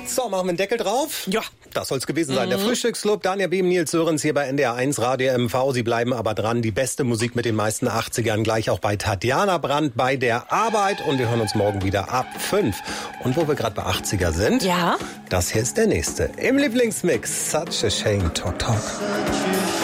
So, machen wir einen Deckel drauf? Ja. Das soll's gewesen sein. Der Frühstücksclub, Daniel Behm, Nils Sörens hier bei NDR1 Radio MV. Sie bleiben aber dran. Die beste Musik mit den meisten 80ern gleich auch bei Tatjana Brandt bei der Arbeit. Und wir hören uns morgen wieder ab 5. Und wo wir gerade bei 80er sind, Ja. das hier ist der nächste. Im Lieblingsmix, Such a Shame, Talk Talk.